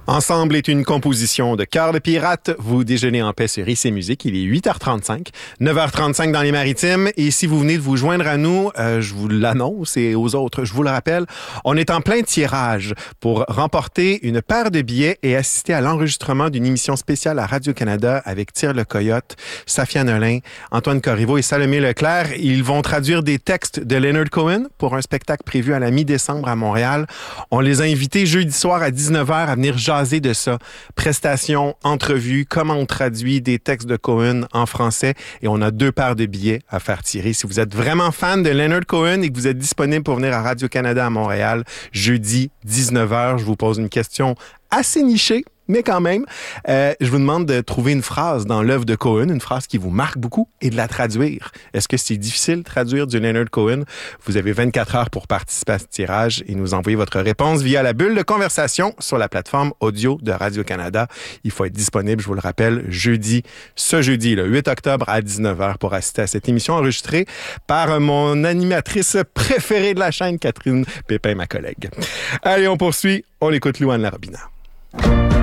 Ensemble est une composition de Cœur de pirate. Vous déjeunez en paix sur IC Musique. Il est 8h35, 9h35 dans les Maritimes. Et si vous venez de vous joindre à nous, je vous l'annonce et aux autres, je vous le rappelle, on est en plein tirage pour remporter une paire de billets et assister à l'enregistrement d'une émission spéciale à Radio-Canada avec Tire le Coyote, Safia Nolin, Antoine Corriveau et Salomé Leclerc. Ils vont traduire des textes de Leonard Cohen pour un spectacle prévu à la mi-décembre à Montréal. On les a invités jeudi soir à 19h à venir jaser de ça. Prestations, entrevues, comment on traduit des textes de Cohen en français. Et on a 2 paires de billets à faire tirer. Si vous êtes vraiment fan de Leonard Cohen et que vous êtes disponible pour venir à Radio-Canada à Montréal, jeudi 19h, je vous pose une question assez nichée, mais quand même, je vous demande de trouver une phrase dans l'œuvre de Cohen, une phrase qui vous marque beaucoup, et de la traduire. Est-ce que c'est difficile de traduire du Leonard Cohen? Vous avez 24 heures pour participer à ce tirage et nous envoyer votre réponse via la bulle de conversation sur la plateforme audio de Radio-Canada. Il faut être disponible, je vous le rappelle, ce jeudi, le 8 octobre à 19h pour assister à cette émission enregistrée par mon animatrice préférée de la chaîne, Catherine Pépin, ma collègue. Allez, on poursuit. On écoute Louane Larobina.